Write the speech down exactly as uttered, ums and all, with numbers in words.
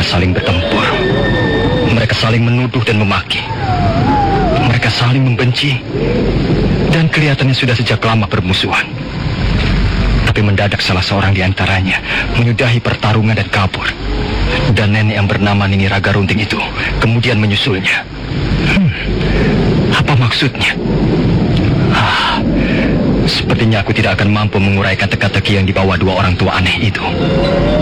saling bertempur. Mereka saling menuduh dan memaki. Mereka saling membenci. Dan kelihatannya sudah sejak lama bermusuhan. Tapi mendadak salah seorang di antaranya menyudahi pertarungan dan kabur. Dan nenek yang bernama Nini Raga Runting itu kemudian menyusulnya. Hmm, apa maksudnya? Ah, sepertinya aku tidak akan mampu menguraikan teka-teki yang dibawa dua orang tua aneh itu.